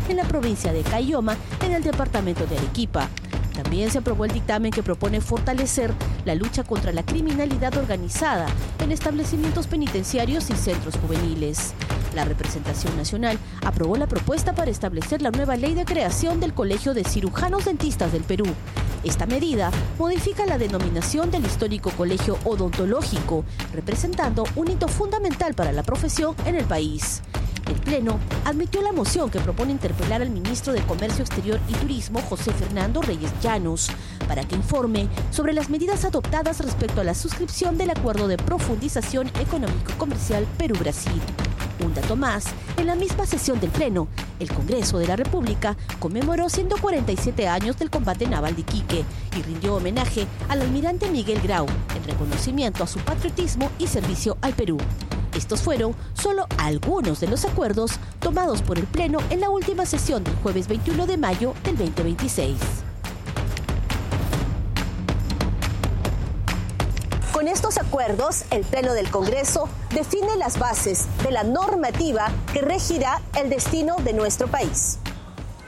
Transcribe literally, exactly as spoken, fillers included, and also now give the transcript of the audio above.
en la provincia de Caylloma, en el departamento de Arequipa. También se aprobó el dictamen que propone fortalecer la lucha contra la criminalidad organizada en establecimientos penitenciarios y centros juveniles. La representación nacional aprobó la propuesta para establecer la nueva ley de creación del Colegio de Cirujanos Dentistas del Perú. Esta medida modifica la denominación del histórico Colegio Odontológico, representando un hito fundamental para la profesión en el país. El Pleno admitió la moción que propone interpelar al ministro de Comercio Exterior y Turismo, José Fernando Reyes Llanos, para que informe sobre las medidas adoptadas respecto a la suscripción del Acuerdo de Profundización Económico-Comercial Perú-Brasil. Un dato más, en la misma sesión del Pleno, el Congreso de la República conmemoró ciento cuarenta y siete años del combate naval de Iquique y rindió homenaje al almirante Miguel Grau en reconocimiento a su patriotismo y servicio al Perú. Estos fueron solo algunos de los acuerdos tomados por el Pleno en la última sesión del jueves veintiuno de mayo del veinte veintiséis. Con estos acuerdos, el Pleno del Congreso define las bases de la normativa que regirá el destino de nuestro país.